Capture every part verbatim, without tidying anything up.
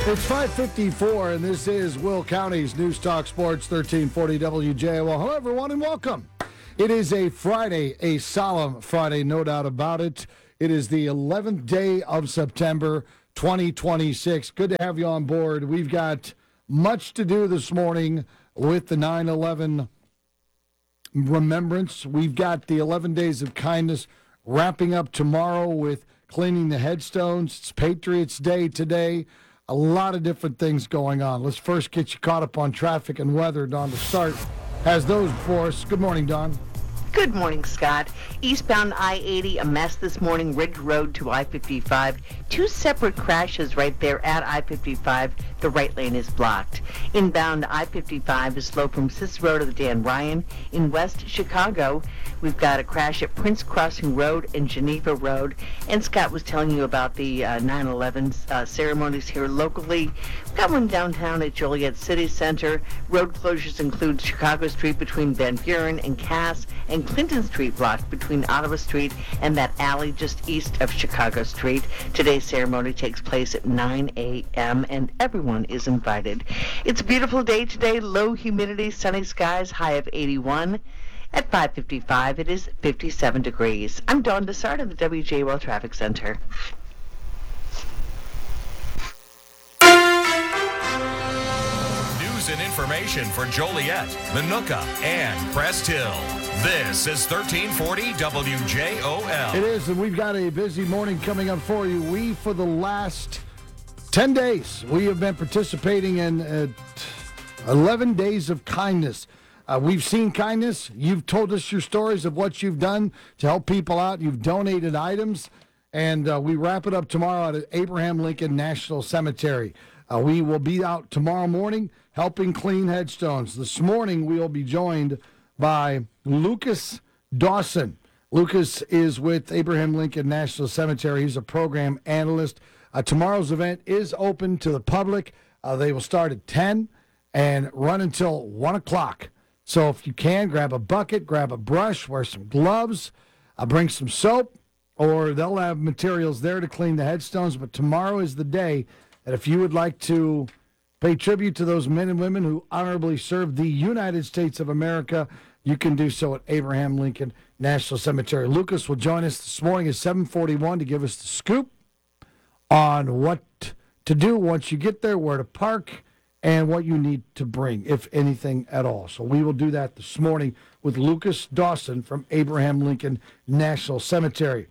It's five fifty-four, and this is Will County's News Talk Sports thirteen forty W J O L. Hello, everyone, and welcome. It is a Friday, a solemn Friday, no doubt about it. It is the eleventh day of September, twenty twenty-six. Good to have you on board. We've got much to do this morning with the nine eleven remembrance. We've got the eleven Days of Kindness wrapping up tomorrow with cleaning the headstones. It's Patriots Day today. A lot of different things going on. Let's first get you caught up on traffic and weather. Dawn to start has those for us. Good morning, Dawn. Good morning, Scott. Eastbound I eighty, a mess this morning, Ridge Road to I fifty-five. Two separate crashes right there at I fifty-five. The right lane is blocked. Inbound I fifty-five is slow from Cicero to the Dan Ryan. In West Chicago, we've got a crash at Prince Crossing Road and Geneva Road. And Scott was telling you about the uh, nine eleven uh, ceremonies here locally. We've got one downtown at Joliet City Center. Road closures include Chicago Street between Van Buren and Cass, and Clinton Street blocked between Ottawa Street and that alley just east of Chicago Street. Today's ceremony takes place at nine a.m. and everyone is invited. It's a beautiful day today, low humidity, sunny skies, high of eighty-one. At five fifty-five, it is fifty-seven degrees. I'm Dawn Desart of the W J O L Traffic Center. News and information for Joliet, Minooka, and Crest Hill. This is thirteen forty W J O L. It is, and we've got a busy morning coming up for you. We, for the last ten days, we have been participating in uh, eleven Days of Kindness. Uh, we've seen kindness. You've told us your stories of what you've done to help people out. You've donated items, and uh, we wrap it up tomorrow at Abraham Lincoln National Cemetery. Uh, we will be out tomorrow morning helping clean headstones. This morning, we will be joined by Lucas Dawson. Lucas is with Abraham Lincoln National Cemetery. He's a program analyst. Uh, tomorrow's event is open to the public. Uh, they will start at ten and run until one o'clock. So if you can, grab a bucket, grab a brush, wear some gloves, uh, bring some soap, or they'll have materials there to clean the headstones. But tomorrow is the day that if you would like to pay tribute to those men and women who honorably served the United States of America, you can do so at Abraham Lincoln National Cemetery. Lucas will join us this morning at seven forty-one to give us the scoop on what to do once you get there, where to park, and what you need to bring, if anything at all. So we will do that this morning with Lucas Dawson from Abraham Lincoln National Cemetery.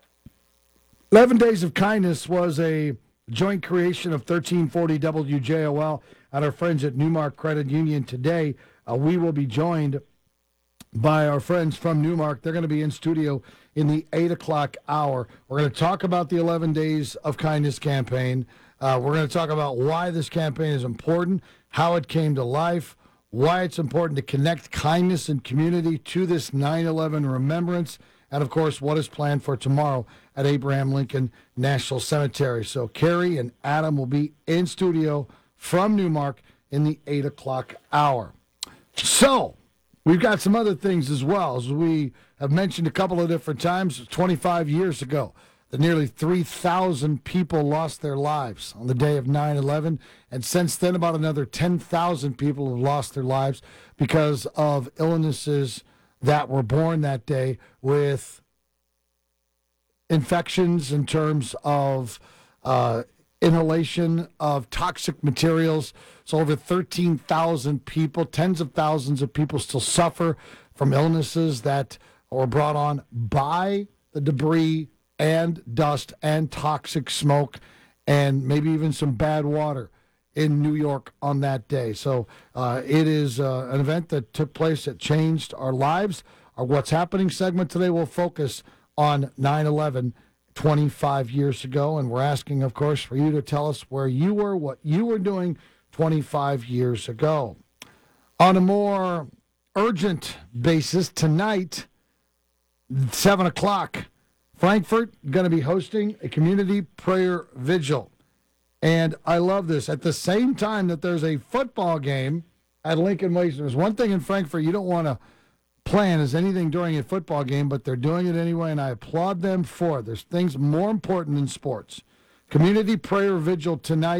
eleven Days of Kindness was a joint creation of thirteen forty W J O L and our friends at Newmark Credit Union today. Uh, we will be joined by our friends from Newmark. They're going to be in studio in the eight o'clock hour. We're going to talk about the eleven Days of Kindness campaign. Uh, we're going to talk about why this campaign is important, how it came to life, why it's important to connect kindness and community to this nine eleven remembrance, and, of course, what is planned for tomorrow at Abraham Lincoln National Cemetery. So Carrie and Adam will be in studio from Newmark in the eight o'clock hour. So we've got some other things as well. As we have mentioned a couple of different times, twenty-five years ago, the nearly three thousand people lost their lives on the day of nine eleven. And since then, about another ten thousand people have lost their lives because of illnesses that were born that day with infections in terms of uh, inhalation of toxic materials. So over thirteen thousand people, tens of thousands of people still suffer from illnesses that were brought on by the debris and dust and toxic smoke and maybe even some bad water in New York on that day. So uh, it is uh, an event that took place that changed our lives. Our What's Happening segment today will focus on nine eleven twenty-five years ago, and we're asking, of course, for you to tell us where you were, what you were doing twenty-five years ago. On a more urgent basis, tonight, seven o'clock, Frankfort going to be hosting a community prayer vigil. And I love this. At the same time that there's a football game at Lincoln Waste, there's one thing in Frankfort you don't want to plan is anything during a football game, but they're doing it anyway, and I applaud them for it. There's things more important than sports. Community prayer vigil tonight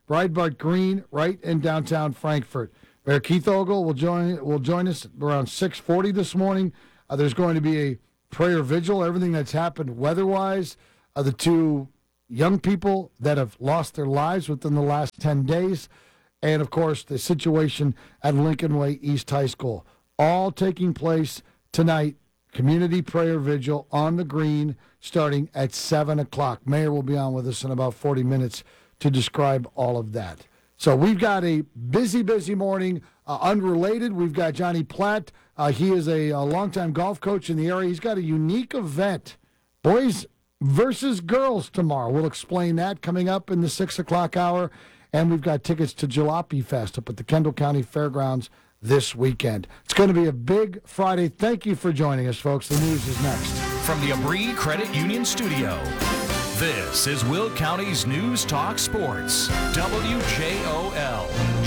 Breitbart Green, right in downtown Frankfort. Mayor Keith Ogle will join will join us around six forty this morning. Uh, there's going to be a prayer vigil, everything that's happened weather-wise. Uh, the two young people that have lost their lives within the last ten days. And, of course, the situation at Lincoln Way East High School. All taking place tonight. Community prayer vigil on the green starting at seven o'clock. Mayor will be on with us in about forty minutes to describe all of that. So we've got a busy, busy morning. Uh, unrelated, we've got Johnny Platt. Uh, he is a, a longtime golf coach in the area. He's got a unique event, boys versus girls, tomorrow. We'll explain that coming up in the six o'clock hour. And we've got tickets to Jalopy Fest up at the Kendall County Fairgrounds this weekend. It's going to be a big Friday. Thank you for joining us, folks. The news is next. From the Abri Credit Union Studio, this is Will County's News Talk Sports, W J O L,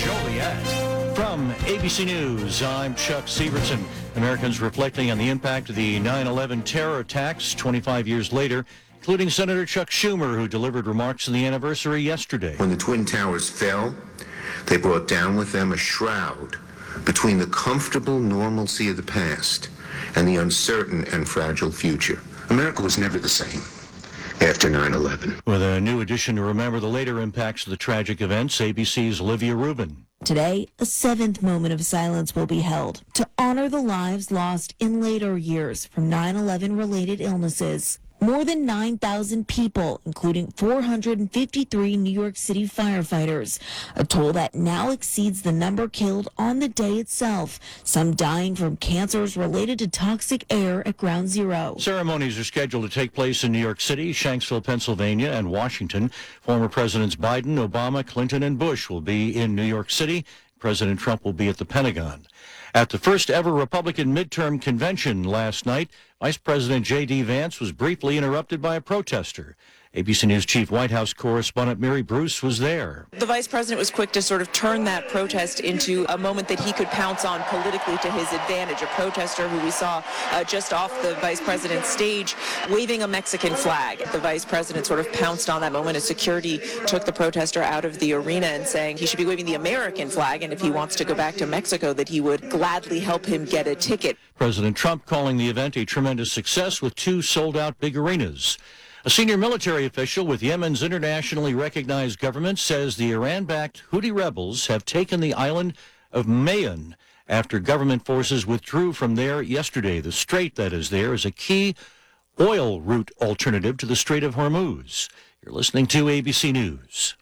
Joliet. From A B C News, I'm Chuck Severson. Americans reflecting on the impact of the nine eleven terror attacks twenty-five years later, including Senator Chuck Schumer, who delivered remarks on the anniversary yesterday. When the Twin Towers fell, they brought down with them a shroud between the comfortable normalcy of the past and the uncertain and fragile future. America was never the same after nine eleven. With a new edition to remember the later impacts of the tragic events, A B C's Olivia Rubin. Today, a seventh moment of silence will be held to honor the lives lost in later years from nine eleven related illnesses. More than nine thousand people, including four hundred fifty-three New York City firefighters, a toll that now exceeds the number killed on the day itself, some dying from cancers related to toxic air at Ground Zero. Ceremonies are scheduled to take place in New York City, Shanksville, Pennsylvania, and Washington. Former Presidents Biden, Obama, Clinton, and Bush will be in New York City. President Trump will be at the Pentagon. At the first ever Republican midterm convention last night, Vice President J D. Vance was briefly interrupted by a protester. A B C News Chief White House correspondent Mary Bruce was there. The vice president was quick to sort of turn that protest into a moment that he could pounce on politically to his advantage. A protester who we saw uh, just off the vice president's stage waving a Mexican flag. The vice president sort of pounced on that moment as security took the protester out of the arena and saying he should be waving the American flag, and if he wants to go back to Mexico, that he would gladly help him get a ticket. President Trump calling the event a tremendous success with two sold-out big arenas. A senior military official with Yemen's internationally recognized government says the Iran-backed Houthi rebels have taken the island of Mayan after government forces withdrew from there yesterday. The strait that is there is a key oil route alternative to the Strait of Hormuz. You're listening to A B C News.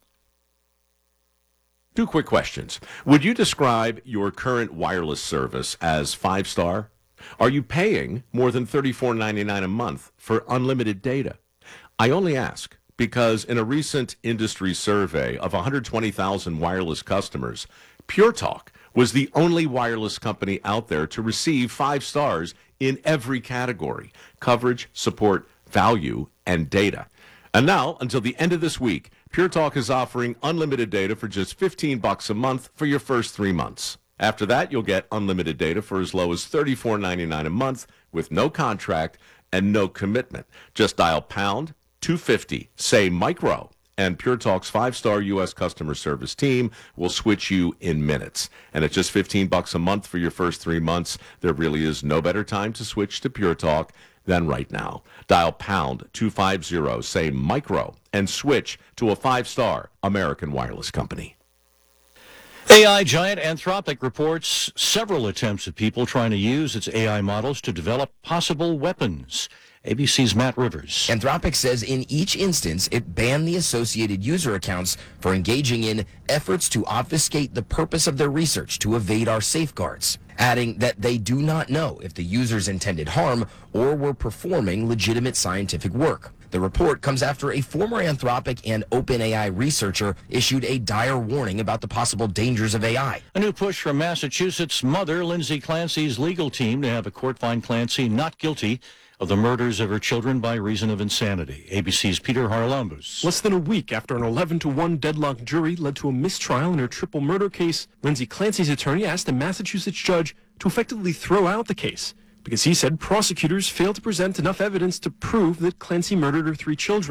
Two quick questions. Would you describe your current wireless service as five-star? Are you paying more than thirty-four ninety-nine a month for unlimited data? I only ask because in a recent industry survey of one hundred twenty thousand wireless customers, Pure Talk was the only wireless company out there to receive five stars in every category: coverage, support, value, and data. And now, until the end of this week, Pure Talk is offering unlimited data for just fifteen bucks a month for your first three months. After that, you'll get unlimited data for as low as thirty-four ninety-nine a month with no contract and no commitment. Just dial pound two fifty, say micro, and Pure Talk's five-star U S customer service team will switch you in minutes. And at just fifteen bucks a month for your first three months, there really is no better time to switch to Pure Talk than right now. Dial pound two fifty, say micro, and switch to a five-star American wireless company. A I giant Anthropic reports several attempts at people trying to use its A I models to develop possible weapons. A B C's Matt Rivers. Anthropic says in each instance, it banned the associated user accounts for engaging in efforts to obfuscate the purpose of their research to evade our safeguards, adding that they do not know if the users intended harm or were performing legitimate scientific work. The report comes after a former Anthropic and OpenAI researcher issued a dire warning about the possible dangers of A I. A new push from Massachusetts mother Lindsay Clancy's legal team to have a court find Clancy not guilty of the murders of her children by reason of insanity. A B C's Peter Haralambous. Less than a week after an eleven to one deadlock jury led to a mistrial in her triple murder case, Lindsay Clancy's attorney asked a Massachusetts judge to effectively throw out the case because he said prosecutors failed to present enough evidence to prove that Clancy murdered her three children.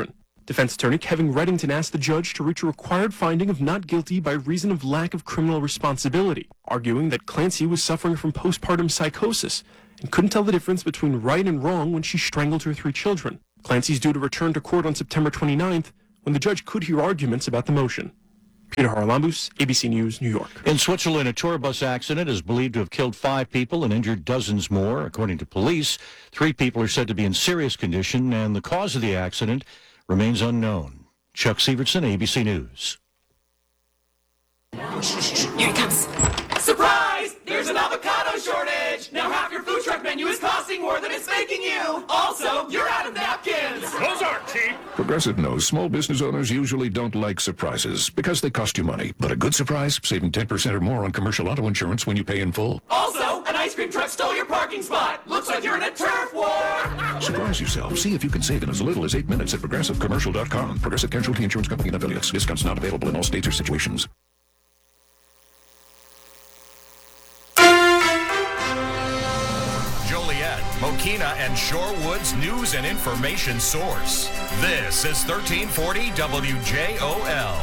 Defense attorney Kevin Reddington asked the judge to reach a required finding of not guilty by reason of lack of criminal responsibility, arguing that Clancy was suffering from postpartum psychosis and couldn't tell the difference between right and wrong when she strangled her three children. Clancy's due to return to court on September twenty-ninth, when the judge could hear arguments about the motion. Peter Haralambous, A B C News, New York. In Switzerland, a tour bus accident is believed to have killed five people and injured dozens more. According to police, three people are said to be in serious condition, and the cause of the accident remains unknown. Chuck Severson, A B C News. Here he comes. Surprise! There's an avocado shortage! Now half your food truck menu is costing more than it's making you! Also, you're out of napkins! Those aren't cheap! Progressive knows small business owners usually don't like surprises because they cost you money. But a good surprise, saving ten percent or more on commercial auto insurance when you pay in full. Also, an ice cream truck stole your parking spot! Looks like you're in a turf war! Surprise yourself. See if you can save in as little as eight minutes at progressive commercial dot com. Progressive Casualty Insurance Company and affiliates. Discounts not available in all states or situations. Mokina and Shorewood's news and information source. This is thirteen forty W J O L.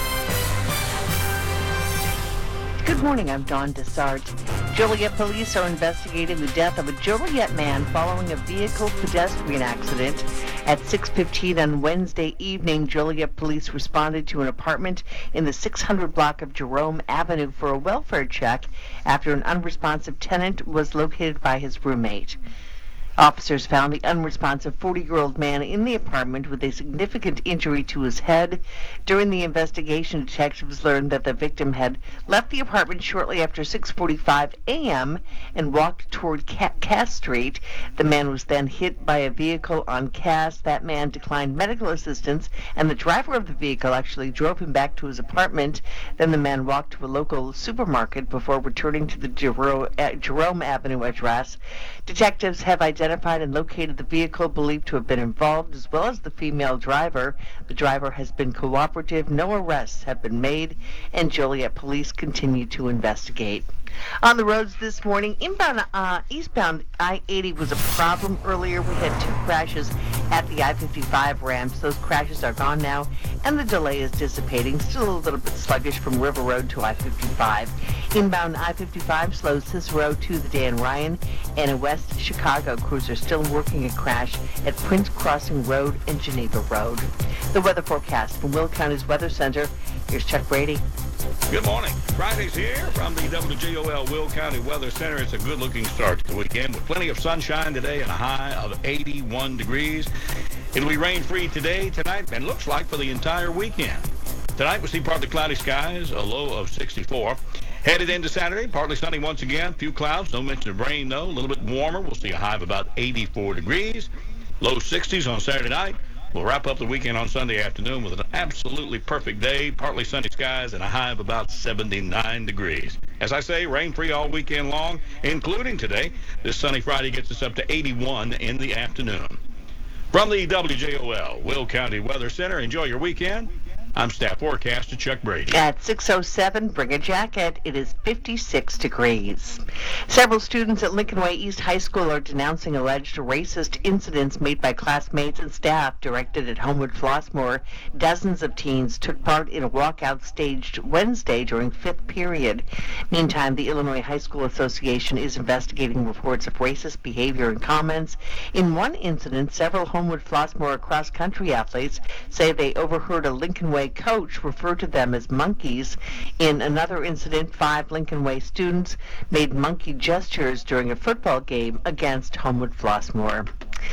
Good morning, I'm Dawn Desart. Joliet police are investigating the death of a Joliet man following a vehicle pedestrian accident. At six fifteen on Wednesday evening, Joliet police responded to an apartment in the six hundred block of Jerome Avenue for a welfare check after an unresponsive tenant was located by his roommate. Officers found the unresponsive forty-year-old man in the apartment with a significant injury to his head. During the investigation, detectives learned that the victim had left the apartment shortly after six forty-five a.m. and walked toward Cass Street. The man was then hit by a vehicle on Cass. That man declined medical assistance, and the driver of the vehicle actually drove him back to his apartment. Then the man walked to a local supermarket before returning to the Jerome, uh, Jerome Avenue address. Detectives have identified Identified and located the vehicle believed to have been involved, as well as the female driver. The driver has been cooperative. No arrests have been made, and Joliet police continue to investigate. On the roads this morning, inbound, uh, eastbound I eighty was a problem earlier. We had two crashes at the I fifty-five ramps. Those crashes are gone now, and the delay is dissipating. Still a little bit sluggish from River Road to I fifty-five. Inbound I fifty-five slows Cicero to the Dan Ryan, and a West Chicago cruiser still working a crash at Prince Crossing Road and Geneva Road. The weather forecast from Will County's Weather Center. Here's Chuck Brady. Good morning. Friday's here from the W J O L Will County Weather Center. It's a good looking start to the weekend with plenty of sunshine today and a high of eighty-one degrees. It'll be rain free today, tonight, and looks like for the entire weekend. Tonight we'll see partly cloudy skies, a low of sixty-four. Headed into Saturday, partly sunny once again, few clouds, no mention of rain though, a little bit warmer. We'll see a high of about eighty-four degrees, low sixties on Saturday night. We'll wrap up the weekend on Sunday afternoon with an absolutely perfect day, partly sunny skies, and a high of about seventy-nine degrees. As I say, rain-free all weekend long, including today. This sunny Friday gets us up to eighty-one in the afternoon. From the W J O L Will County Weather Center, enjoy your weekend. I'm staff forecaster Chuck Brady. At six oh seven, bring a jacket. It is fifty-six degrees. Several students at Lincoln Way East High School are denouncing alleged racist incidents made by classmates and staff directed at Homewood Flossmoor. Dozens of teens took part in a walkout staged Wednesday during fifth period. Meantime, the Illinois High School Association is investigating reports of racist behavior and comments. In one incident, several Homewood Flossmoor cross-country athletes say they overheard a Lincoln Way coach refer to them as monkeys. In another incident, five Lincoln Way students made monkey gestures during a football game against Homewood Flossmoor.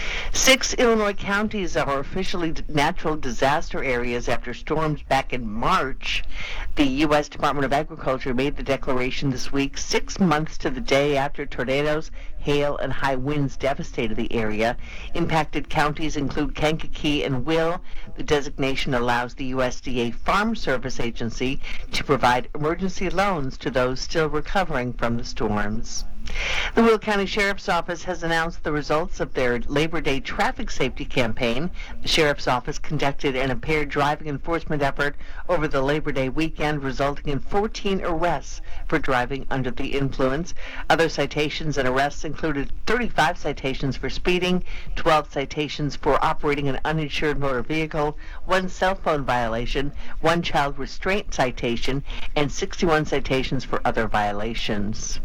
Six Illinois counties are officially natural disaster areas after storms back in March. The U S Department of Agriculture made the declaration this week, six months to the day after tornadoes, hail, and high winds devastated the area. Impacted counties include Kankakee and Will. The designation allows the U S D A Farm Service Agency to provide emergency loans to those still recovering from the storms. The Will County Sheriff's Office has announced the results of their Labor Day traffic safety campaign. The Sheriff's Office conducted an impaired driving enforcement effort over the Labor Day weekend, resulting in fourteen arrests for driving under the influence. Other citations and arrests included thirty-five citations for speeding, twelve citations for operating an uninsured motor vehicle, one cell phone violation, one child restraint citation, and sixty-one citations for other violations.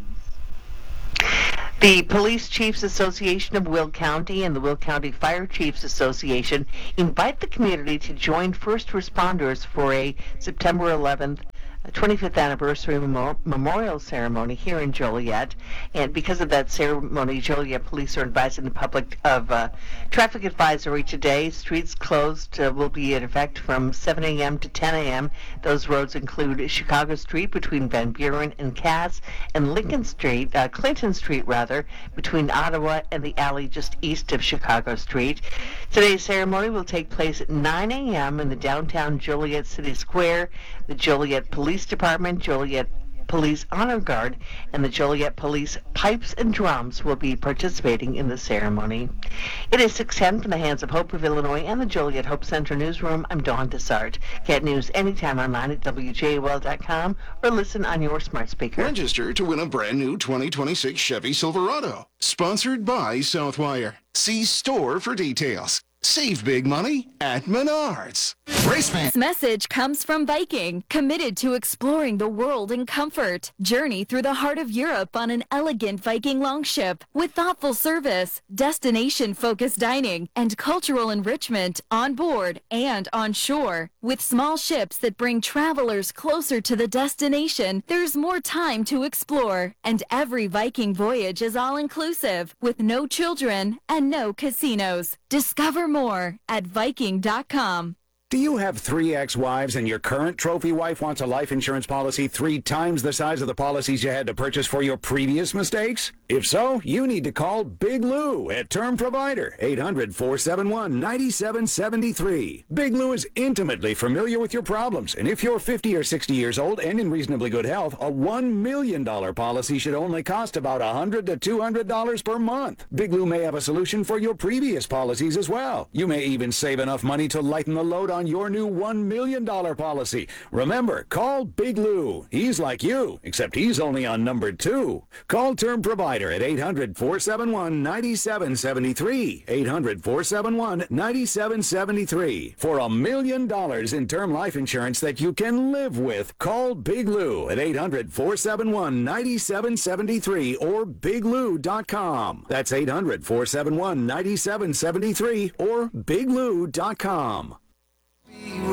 The Police Chiefs Association of Will County and the Will County Fire Chiefs Association invite the community to join first responders for a September eleventh twenty-fifth anniversary memo- memorial ceremony here in Joliet. And because of that ceremony, Joliet police are advising the public of uh, traffic advisory today. Streets closed uh, will be in effect from seven a.m. to ten a.m. Those roads include Chicago Street between Van Buren and Cass, and Lincoln Street, uh, Clinton Street rather, between Ottawa and the alley just east of Chicago Street. Today's ceremony will take place at nine a.m. in the downtown Joliet City Square. The Joliet Police Department, Joliet Police Honor Guard, and the Joliet Police Pipes and Drums will be participating in the ceremony. It is six ten from the hands of Hope of Illinois and the Joliet Hope Center Newsroom. I'm Dawn Desart. Get news anytime online at W J O L dot com or listen on your smart speaker. Register to win a brand new twenty twenty-six Chevy Silverado. Sponsored by Southwire. See store for details. Save big money at Menards. Race fan. This message comes from Viking, committed to exploring the world in comfort. Journey through the heart of Europe on an elegant Viking longship with thoughtful service, destination-focused dining, and cultural enrichment on board and on shore. With small ships that bring travelers closer to the destination, there's more time to explore. And every Viking voyage is all-inclusive, with no children and no casinos. Discover more at Viking dot com. Do you have three ex-wives and your current trophy wife wants a life insurance policy three times the size of the policies you had to purchase for your previous mistakes? If so, you need to call Big Lou at Term Provider, eight hundred, four seven one, nine seven seven three. Big Lou is intimately familiar with your problems, and if you're fifty or sixty years old and in reasonably good health, a one million dollars policy should only cost about one hundred to two hundred dollars per month. Big Lou may have a solution for your previous policies as well. You may even save enough money to lighten the load on your new one million dollars policy. Remember, call Big Lou. He's like you, except he's only on number two. Call Term Provider at eight hundred, four seven one, nine seven seven three. eight hundred, four seven one, nine seven seven three. For a million dollars in term life insurance that you can live with, call Big Lou at eight hundred, four seven one, nine seven seven three or big lou dot com. That's eight hundred, four seven one, nine seven seven three or big lou dot com.